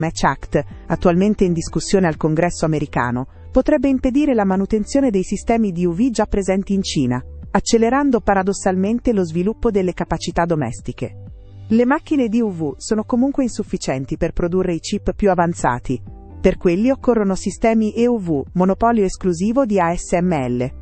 Match Act, attualmente in discussione al Congresso americano, potrebbe impedire la manutenzione dei sistemi DUV già presenti in Cina, accelerando paradossalmente lo sviluppo delle capacità domestiche. Le macchine DUV sono comunque insufficienti per produrre i chip più avanzati. Per quelli occorrono sistemi EUV, monopolio esclusivo di ASML.